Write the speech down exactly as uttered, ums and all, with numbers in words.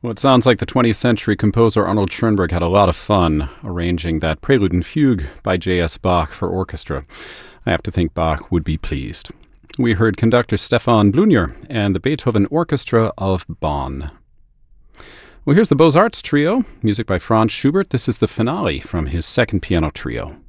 Well, it sounds like the twentieth century composer Arnold Schoenberg had a lot of fun arranging that Prelude and Fugue by J S. Bach for orchestra. I have to think Bach would be pleased. We heard conductor Stefan Blunier and the Beethoven Orchestra of Bonn. Well, here's the Beaux-Arts Trio, music by Franz Schubert. This is the finale from his second piano trio.